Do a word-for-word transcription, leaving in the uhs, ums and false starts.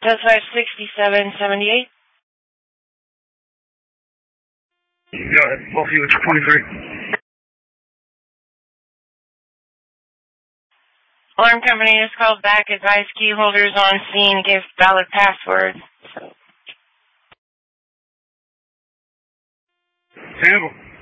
That's five sixty-seven seventy-eight. Go ahead. We'll see you at twenty-three. Alarm company just called back. Advise key holders on scene give valid password. So. Sample.